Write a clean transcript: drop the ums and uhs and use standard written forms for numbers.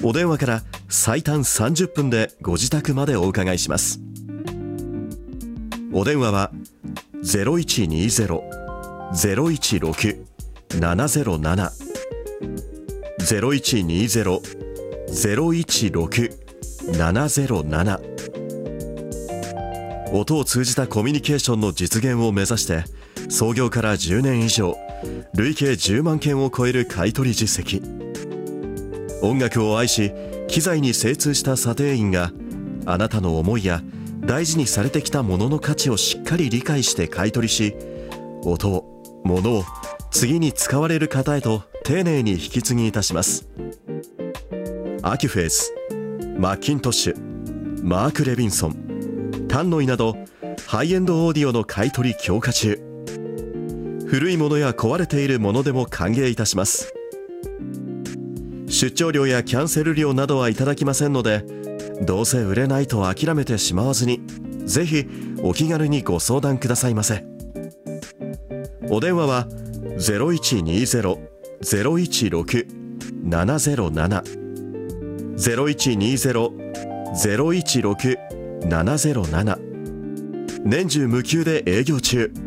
お電話から最短30分でご自宅までお伺いします。お電話は 0120-016-707 0120-016-707。音を通じたコミュニケーションの実現を目指して、創業から10年以上、累計10万件を超える買取実績。音楽を愛し機材に精通した査定員が、あなたの思いや大事にされてきたものの価値をしっかり理解して買い取りし、音を物を次に使われる方へと丁寧に引き継ぎいたします。アキュフェース、マッキントッシュ、マーク・レビンソン、タンノイなどハイエンドオーディオの買い取り強化中。古いものや壊れているものでも歓迎いたします。出張料やキャンセル料などはいただきませんので、どうせ売れないと諦めてしまわずに、ぜひお気軽にご相談くださいませ。お電話は 0120-016-707 0120-016-707。年中無休で営業中。